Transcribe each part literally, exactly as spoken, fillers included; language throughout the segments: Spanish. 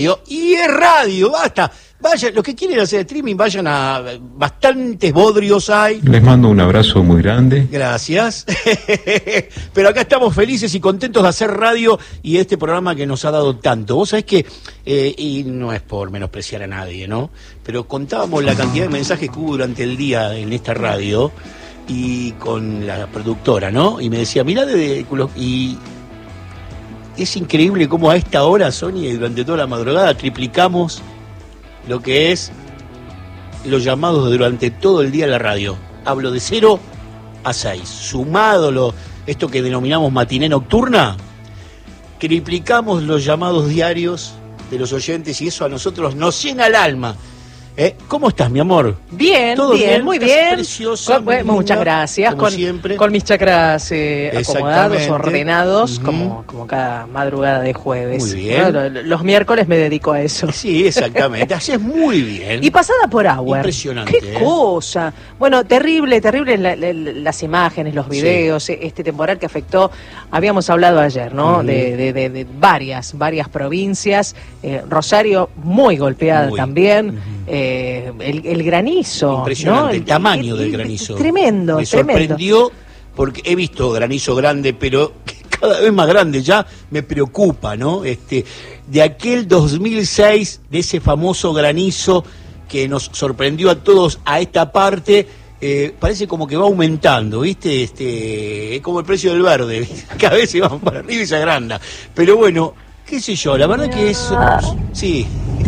Y es radio, basta. Vayan, los que quieren hacer streaming, vayan a bastantes bodrios hay. Les mando un abrazo muy grande. Gracias. Pero acá estamos felices y contentos de hacer radio y este programa que nos ha dado tanto. Vos sabés que, eh, y no es por menospreciar a nadie, ¿no? Pero contábamos la cantidad de mensajes que hubo durante el día en esta radio y con la productora, ¿no? Y me decía, mirá, de, y es increíble cómo a esta hora, Sonia, y durante toda la madrugada triplicamos lo que es los llamados durante todo el día en la radio. Hablo de cero a seis. Sumado lo, esto que denominamos matiné nocturna, triplicamos los llamados diarios de los oyentes y eso a nosotros nos llena el alma. ¿Eh? ¿Cómo estás, mi amor? Bien, ¿Todo bien, bien? muy ¿Estás bien. Preciosa, Con, bueno, muchas gracias. Como con, siempre. Con mis chakras eh, acomodados, ordenados, uh-huh. como, como cada madrugada de jueves. Muy bien. Bueno, los miércoles me dedico a eso. Sí, exactamente. Haces muy bien. Y pasada por agua. Impresionante. Qué eh. cosa. Bueno, terrible, terrible la, la, las imágenes, los videos, sí. Este temporal que afectó. Habíamos hablado ayer, ¿no? Uh-huh. de, de, de, de varias, varias provincias. Eh, Rosario muy golpeada muy. también. Uh-huh. eh, el, el granizo. Impresionante, ¿no? el, el tamaño el, del granizo. Tremendo, Me tremendo. sorprendió porque he visto granizo grande, pero cada vez más grande ya me preocupa, ¿no? Este, de aquel dos mil seis, de ese famoso granizo que nos sorprendió a todos a esta parte, eh, parece como que va aumentando, ¿viste? Este, es como el precio del verde, cada vez se va para arriba y se agranda. Pero bueno, qué sé yo, la verdad que es... Sí.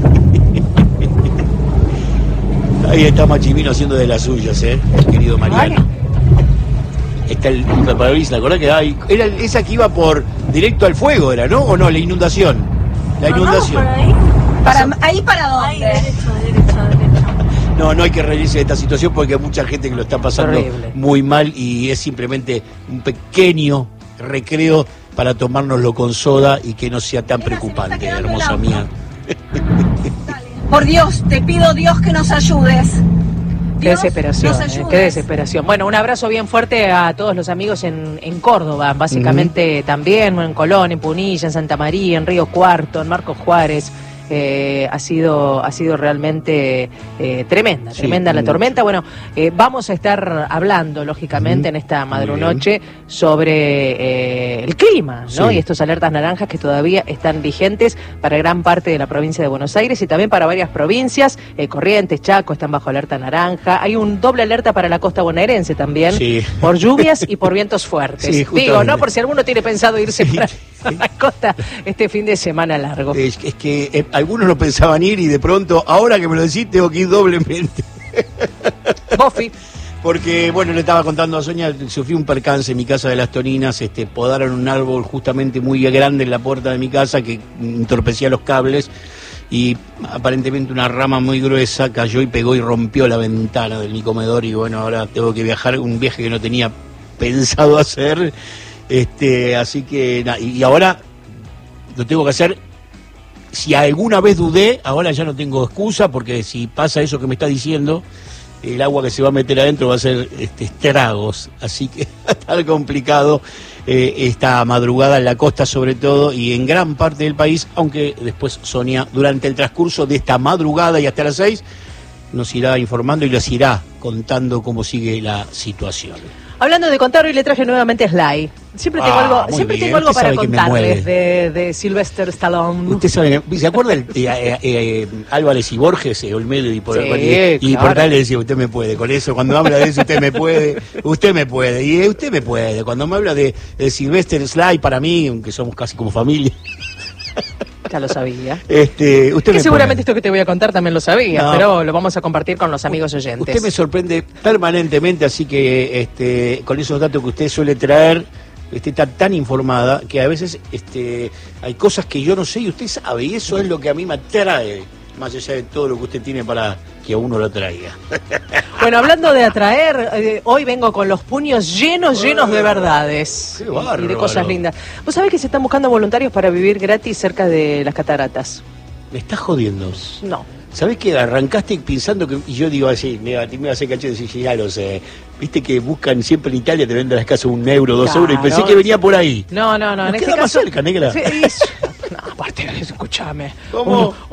Ahí está Machimino haciendo de las suyas, ¿eh? El querido Mariano. Está el parabrisas, ¿te acordás que hay? Era esa que iba por directo al fuego, ¿era, no? ¿O no? La inundación. La inundación. ¿Por ahí? ¿Para, ¿Ahí para dónde? Ahí, derecho, derecho, derecho. No, no hay que reírse de esta situación porque hay mucha gente que lo está pasando horrible, muy mal y es simplemente un pequeño recreo para tomárnoslo con soda y que no sea tan preocupante, hermosa mía. Por Dios, te pido, Dios, que nos ayudes. Qué desesperación, eh, qué desesperación. Bueno, un abrazo bien fuerte a todos los amigos en, en Córdoba, básicamente uh-huh. también, en Colón, en Punilla, en Santa María, en Río Cuarto, en Marcos Juárez. Eh, ha sido ha sido realmente eh, tremenda, sí, tremenda la mucho. tormenta. Bueno, eh, vamos a estar hablando, lógicamente, uh-huh. en esta madrunoche sobre eh, el clima, ¿no? Sí. Y estos alertas naranjas que todavía están vigentes para gran parte de la provincia de Buenos Aires y también para varias provincias. Eh, Corrientes, Chaco están bajo alerta naranja. Hay un doble alerta para la costa bonaerense también, sí. por lluvias y por vientos fuertes. Sí, digo, ¿no? Por si alguno tiene pensado irse sí. para, para la costa este fin de semana largo. Es, es que... Eh, algunos no pensaban ir y de pronto, ahora que me lo decís, tengo que ir doblemente. Bofi. Porque, bueno, le estaba contando a Sonia, sufrí un percance en mi casa de Las Toninas, este, podaron un árbol justamente muy grande en la puerta de mi casa que entorpecía los cables y aparentemente una rama muy gruesa cayó y pegó y rompió la ventana de mi comedor y bueno, ahora tengo que viajar, un viaje que no tenía pensado hacer, este, así que, y ahora lo tengo que hacer. Si alguna vez dudé, ahora ya no tengo excusa, porque si pasa eso que me está diciendo, el agua que se va a meter adentro va a ser este, estragos. Así que va a estar complicado eh, esta madrugada en la costa sobre todo y en gran parte del país, aunque después Sonia, durante el transcurso de esta madrugada y hasta las seis, nos irá informando y les irá contando cómo sigue la situación. Hablando de contar, hoy le traje nuevamente a Sly. Siempre tengo ah, algo, siempre bien. tengo algo para que contarles de, de Sylvester Stallone. Usted sabe, ¿se acuerda el, eh, eh, eh, Álvarez y Borges, eh, Olmedo y por, sí, y, y claro. por tal le decía, usted me puede, con eso, cuando habla de eso, usted me puede, usted me puede, y usted me puede, cuando me habla de, de Sylvester Sly, para mí, aunque somos casi como familia. Ya lo sabía. Este, usted que me seguramente puede. Esto que te voy a contar también lo sabía, no. pero lo vamos a compartir con los amigos oyentes. Usted me sorprende permanentemente, así que este, con esos datos que usted suele traer, usted está tan informada que a veces este, hay cosas que yo no sé y usted sabe, y eso es lo que a mí me atrae, más allá de todo lo que usted tiene para que a uno lo traiga. Bueno, hablando de atraer, eh, hoy vengo con los puños llenos, llenos de verdades Qué bárbaro. y de cosas lindas. ¿Vos sabés que se están buscando voluntarios para vivir gratis cerca de las cataratas? ¿Me estás jodiendo? No. ¿Sabés que arrancaste pensando que... Y yo digo así, me, me iba a hacer cacho de decir, ya lo sé. Viste que buscan siempre en Italia, te venden las casas un euro, dos claro, euros, y pensé que venía por ahí. No, no, no. Nos en queda este más caso, cerca, negra. Sí, eso, no, te- escúchame. ¿Cómo? Un-